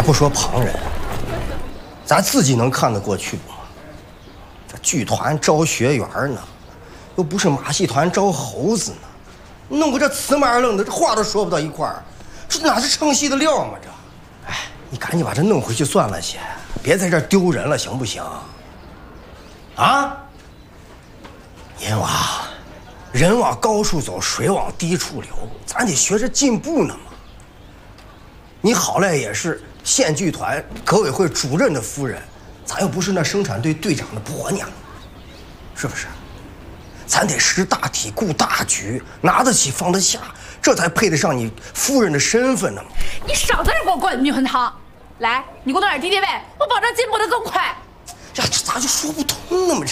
不说旁人，咱自己能看得过去吗？这剧团招学员呢，又不是马戏团招猴子呢，弄个这魑魅二愣的，这话都说不到一块儿，这哪是唱戏的料吗？这，哎，你赶紧把这弄回去算了些，别在这儿丢人了，行不行？啊，银娃，人往高处走，水往低处流，咱得学着进步呢嘛。你好赖也是县剧团革委会主任的夫人，咱又不是那生产队队长的婆娘，是不是？咱得识大体、顾大局，拿得起放得下，这才配得上你夫人的身份呢嘛。 你少在这给我灌女魂汤！来，你给我弄点敌敌畏，我保证进步的更快。 这咋就说不通呢嘛？这，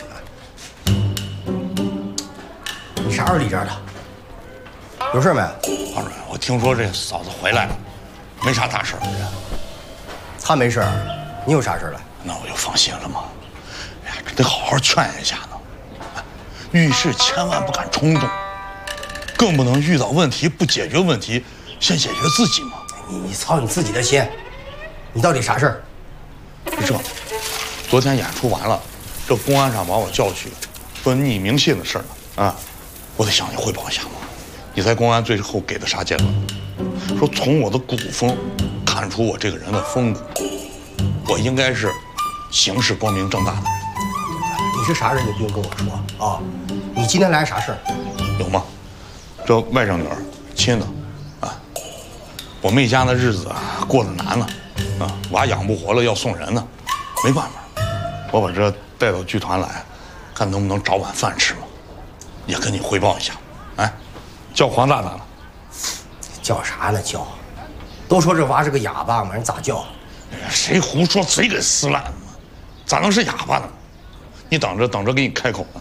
你啥时候离这儿的？有事没？ 王主任，我听说这嫂子回来了，没啥大事儿。 他没事，你有啥事了？ 那我就放心了嘛。哎呀，这得好好劝一下呢。遇事千万不敢冲动，更不能遇到问题不解决问题，先解决自己嘛。 你操你自己的心！你到底啥事儿？ 这，昨天演出完了，这公安上把我叫去，说匿名信的事呢。啊，我得向你汇报一下嘛。你在公安最后给的啥结论？说从我的古风看出我这个人的风骨，我应该是行事光明正大的人。 你是啥人？你不用跟我说啊！你今天来啥事儿？ 有吗？这外甥女儿亲的，啊，我们一家那日子啊过得难了，啊，娃养不活了要送人呢，没办法，我把这带到剧团来，看能不能找碗饭吃嘛，也跟你汇报一下。哎，叫黄大大了。 叫啥呢？叫，都说这娃是个哑巴嘛，人咋叫？ 哎呀，谁胡说嘴给撕烂了？咋能是哑巴呢？你等着等着，给你开口呢。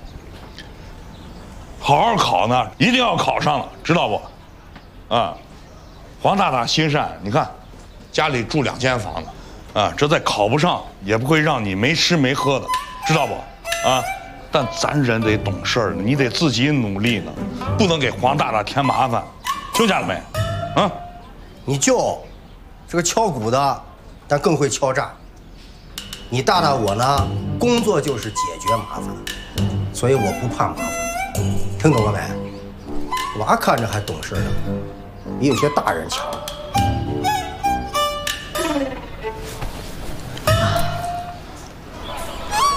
好好考呢，一定要考上了，知道不？啊，黄大大心善，你看，家里住2间房子，啊，这再考不上也不会让你没吃没喝的，知道不？啊，但咱人得懂事儿，你得自己努力呢，不能给黄大大添麻烦，听见了没？啊， 你舅是个敲鼓的，但更会敲诈。你大大我呢，工作就是解决麻烦，所以我不怕麻烦，听懂了没？娃看着还懂事呢，比有些大人强。